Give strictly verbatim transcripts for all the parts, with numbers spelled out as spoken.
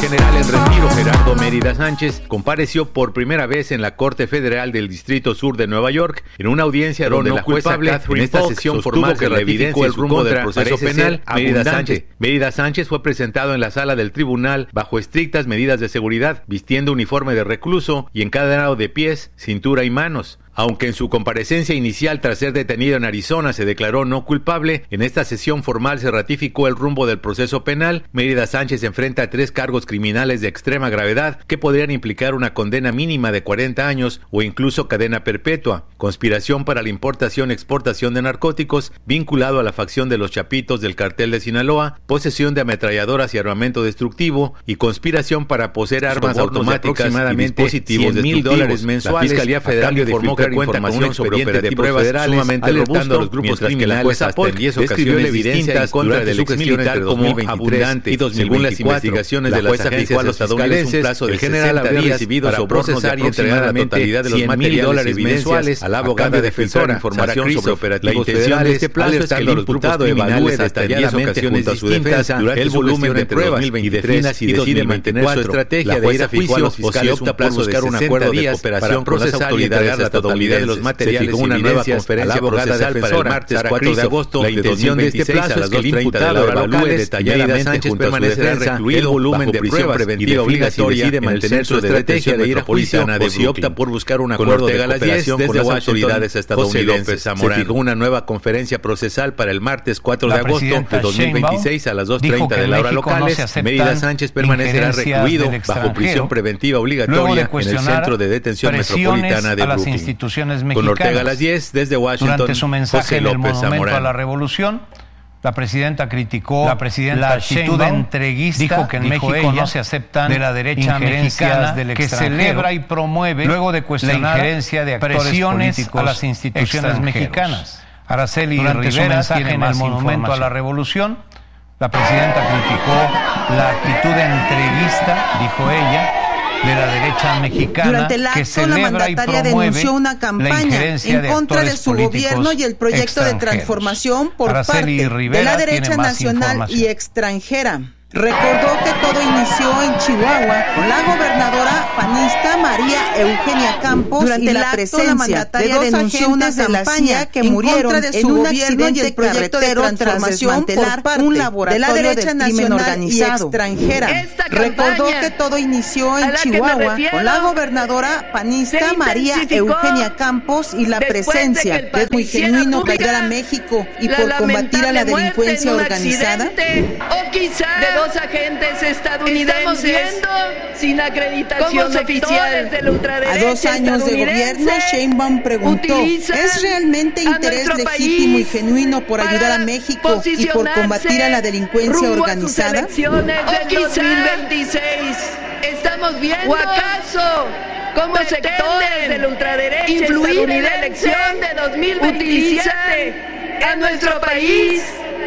general en retiro, Gerardo Mérida Sánchez, compareció por primera vez en la Corte Federal del Distrito Sur de Nueva York en una audiencia donde no la jueza Catherine en esta Polk sesión formal que evidencia el rumbo del proceso penal. Mérida Sánchez. Mérida Sánchez fue presentado en la sala del tribunal bajo estrictas medidas de seguridad, vistiendo uniforme de recluso y encadenado de pies, cintura y manos. Aunque en su comparecencia inicial tras ser detenido en Arizona se declaró no culpable, en esta sesión formal se ratificó el rumbo del proceso penal. Mérida Sánchez enfrenta tres cargos criminales de extrema gravedad que podrían implicar una condena mínima de cuarenta años o incluso cadena perpetua: conspiración para la importación y exportación de narcóticos vinculado a la facción de los Chapitos del cartel de Sinaloa, posesión de ametralladoras y armamento destructivo y conspiración para poseer armas automáticas y dispositivos de mil dólares mensuales. La Fiscalía Federal informó que cuenta con un expediente de pruebas sumamente robusto, a los grupos criminales hasta en diez ocasiones la evidencia en contra del exmilitar como abundante y dos mil veinticuatro. Según las investigaciones de las agencias estadounidenses, el general habría recibido para procesar y entregar la totalidad de los materiales dólares mensuales a la abogada defensora información sobre operativos federales. Este plazo es que el imputado evalúe detalladamente junto a su defensa el volumen de pruebas y defina si decide mantener su estrategia de ir a juicio o si opta por buscar un acuerdo de cooperación procesal y entregar la totalidad de los materiales. Se fijó una nueva conferencia procesal para el martes cuatro de agosto. La intención de este plazo es que el imputado evalúe detalladamente junto a su defensa el volumen de pruebas preventiva obligatoria de mantener su estrategia de ir a juicio o si opta por buscar un acuerdo de cooperación con las autoridades estadounidenses. Se fijó una nueva conferencia procesal para el martes cuatro de agosto de dos mil veintiséis a las dos treinta de la hora locales. Mérida Sánchez permanecerá recluido bajo prisión preventiva obligatoria en el Centro de Detención Metropolitana de Brooklyn. Con Ortega a las diez, desde Washington. Durante su mensaje José en el López Monumento Zamorano. a la Revolución, la presidenta criticó la, presidenta la actitud Sheinbaum, entreguista, dijo que en dijo México ella, no se aceptan de la derecha mexicana del que celebra y promueve luego de cuestionar la injerencia de actores presiones políticos a las instituciones extranjeros. mexicanas. Araceli Durante su Rivera mensaje tiene en más el Monumento información. a la Revolución, la presidenta criticó la actitud entreguista, dijo ella, de la derecha mexicana. Durante el acto, que celebra la mandataria denunció una campaña en contra de su gobierno y el proyecto de transformación por Araceli parte Rivera de la derecha nacional y extranjera. Recordó que todo inició en Chihuahua con la gobernadora panista María Eugenia Campos. Durante y la acto, presencia la mandataria de dos agentes de la C I A que murieron de su en un accidente y el proyecto de transformación por parte un laboratorio de la derecha nacional y extranjera. Recordó que todo inició en Chihuahua con la gobernadora panista María Eugenia Campos y la presencia de, de muy genuino para ayudar a México y por combatir a la delincuencia organizada. O quizá de dos agentes estadounidenses. Estamos viendo sin acreditación oficial de la ultraderecha. A dos años de gobierno, Sheinbaum preguntó: ¿es realmente interés legítimo y genuino por ayudar a México y por combatir a la delincuencia organizada? O quizá dos mil veintiséis. Estamos viendo. ¿O acaso como sectores de la ultraderecha influir en la elección de dos mil veintisiete a nuestro país?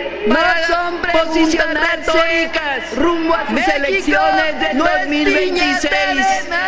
Más son posicionar retóricas rumbo a sus México elecciones de no dos mil veintiséis.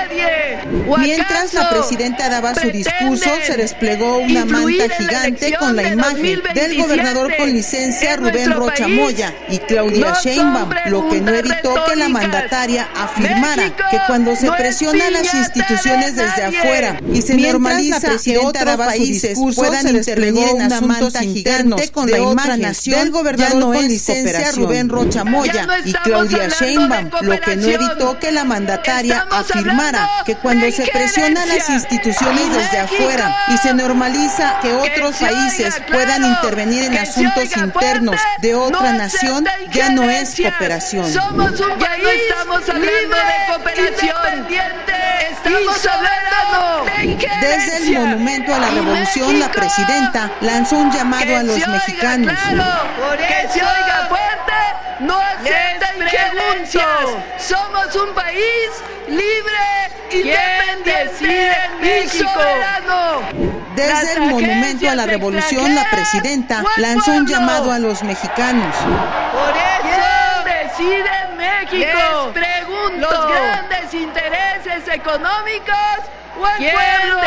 Mientras la presidenta daba su discurso, se desplegó una manta gigante con la imagen del gobernador con licencia Rubén Rocha Moya y Claudia no Sheinbaum, lo que no evitó que la mandataria afirmara México que cuando se presiona a las instituciones desde afuera y se normaliza que otros países puedan intervenir en asuntos internos con la imagen del gobernador no con licencia Rubén Rocha Moya no y Claudia Sheinbaum, lo que no evitó que la mandataria Estamos afirmara que cuando se presiona a las instituciones desde afuera y se normaliza que otros que países claro, puedan intervenir en asuntos internos de otra nación, ya no es cooperación. Somos un país, ya no estamos hablando de cooperación, estamos hablando de Desde el Monumento a la Revolución, la presidenta lanzó un llamado a los mexicanos. Que se oiga fuerte, no acepten preguntas. Somos un país libre, independiente y soberano. Desde el Monumento a la Revolución, la presidenta lanzó un llamado a los mexicanos. Por eso decide México. Les pregunto, los grandes intereses económicos o el pueblo.